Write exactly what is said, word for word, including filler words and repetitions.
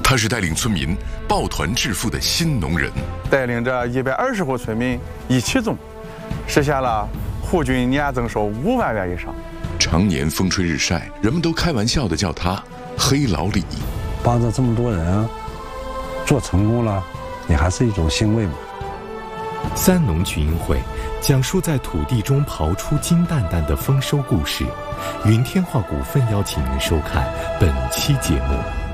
他是带领村民抱团致富的新农人， 带领着一百二十户村民一起种，实现了户均年增收五万元以上。 常年风吹日晒，人们都开玩笑地叫他黑老李。 帮着这么多人做成功了，也还是一种欣慰嘛。 三农群英会讲述在土地中刨出金蛋蛋的丰收故事。云天化股份邀请您收看本期节目。